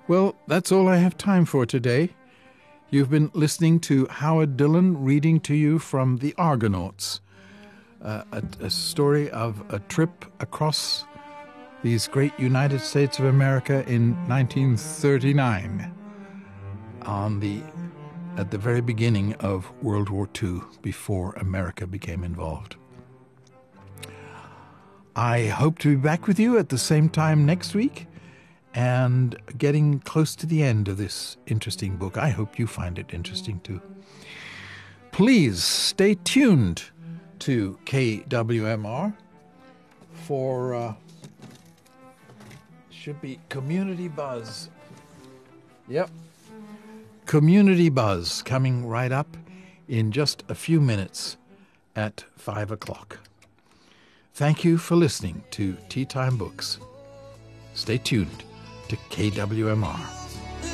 Well, that's all I have time for today. You've been listening to Howard Dillon reading to you from The Argonauts, a story of a trip across these great United States of America in 1939, at the very beginning of World War II, before America became involved. I hope to be back with you at the same time next week, and getting close to the end of this interesting book. I hope you find it interesting too. Please stay tuned to KWMR for should be Community Buzz. Yep. Community Buzz coming right up in just a few minutes at 5 o'clock. Thank you for listening to Tea Time Books. Stay tuned to KWMR.